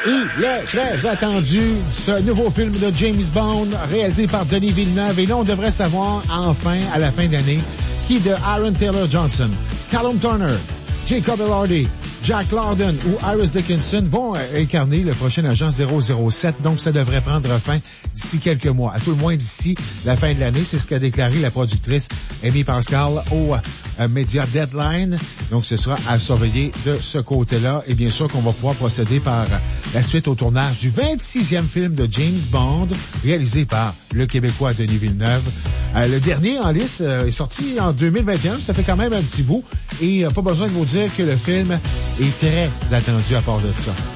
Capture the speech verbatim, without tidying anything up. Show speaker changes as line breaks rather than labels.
Il est très attendu, ce nouveau film de James Bond, réalisé par Denis Villeneuve. Et là, on devrait savoir, enfin, à la fin de l'année, qui de Aaron Taylor Johnson, Callum Turner, Jacob Elordi, Jack London ou Iris Dickinson vont incarner le prochain agent zéro zéro sept. Donc, ça devrait prendre fin d'ici quelques mois. À tout le moins d'ici la fin de l'année. C'est ce qu'a déclaré la productrice Amy Pascal au euh, média Deadline. Donc, ce sera à surveiller de ce côté-là. Et bien sûr qu'on va pouvoir procéder par la suite au tournage du vingt-sixième film de James Bond, réalisé par le Québécois Denis Villeneuve. Euh, le dernier en lice euh, est sorti en deux mille vingt et un. Ça fait quand même un petit bout. Et euh, pas besoin de vous dire que le film est très attendu à part de ça.